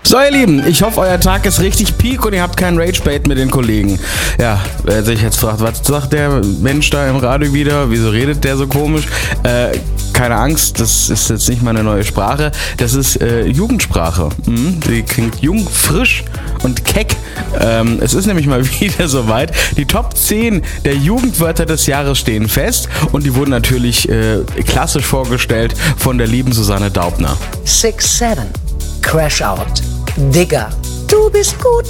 So ihr Lieben, ich hoffe euer Tag ist richtig peak und ihr habt keinen Rage-Bait mit den Kollegen. Ja, wer sich jetzt fragt, was sagt der Mensch da im Radio wieder, wieso redet der so komisch? Keine Angst, das ist jetzt nicht meine neue Sprache, das ist Jugendsprache. Die klingt jung, frisch und keck. Es ist nämlich mal wieder soweit. Die Top 10 der Jugendwörter des Jahres stehen fest und die wurden natürlich klassisch vorgestellt von der lieben Susanne Daubner. 6-7, Crash Out, Digger, du bist gut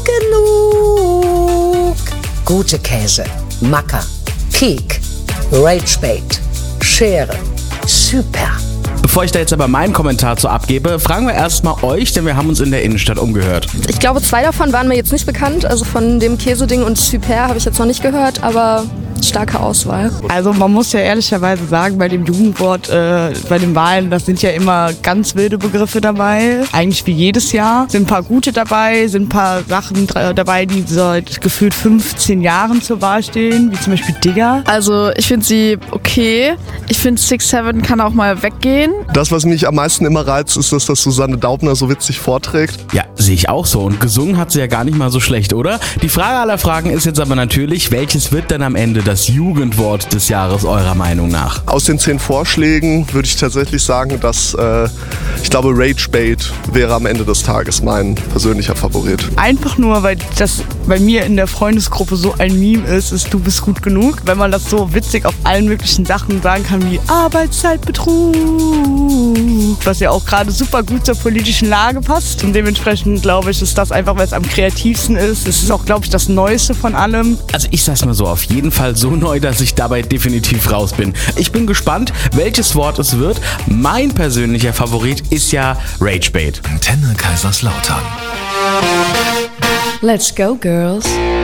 genug, gute Käse, Macker, Peak, Ragebait, Schere, super. Bevor ich da jetzt aber meinen Kommentar zu abgebe, fragen wir erstmal euch, denn wir haben uns in der Innenstadt umgehört. Ich glaube, 2 davon waren mir jetzt nicht bekannt. Also von dem Käseding und Super habe ich jetzt noch nicht gehört, aber starke Auswahl. Also man muss ja ehrlicherweise sagen, bei dem Jugendwort, bei den Wahlen, das sind ja immer ganz wilde Begriffe dabei. Eigentlich wie jedes Jahr. Sind ein paar gute dabei, sind ein paar Sachen dabei, die seit gefühlt 15 Jahren zur Wahl stehen, wie zum Beispiel Digger. Also ich finde sie okay. Ich finde 6-7 kann auch mal weggehen. Das, was mich am meisten immer reizt, ist, dass das Susanne Daubner so witzig vorträgt. Ja, sehe ich auch so. Und gesungen hat sie ja gar nicht mal so schlecht, oder? Die Frage aller Fragen ist jetzt aber natürlich, welches wird dann am Ende das Jugendwort des Jahres eurer Meinung nach? Aus den 10 Vorschlägen würde ich tatsächlich sagen, dass ich glaube, Ragebait wäre am Ende des Tages mein persönlicher Favorit. Einfach nur, weil das bei mir in der Freundesgruppe so ein Meme ist du bist gut genug. Wenn man das so witzig auf allen möglichen Sachen sagen kann wie Arbeitszeitbetrug, was ja auch gerade super gut zur politischen Lage passt. Und dementsprechend glaube ich, ist das einfach, weil es am kreativsten ist. Es ist auch, glaube ich, das Neueste von allem. Also ich sag's mal so, auf jeden Fall so neu, dass ich dabei definitiv raus bin. Ich bin gespannt, welches Wort es wird. Mein persönlicher Favorit ist ja Ragebait. Antenne Kaiserslautern. Let's go, girls.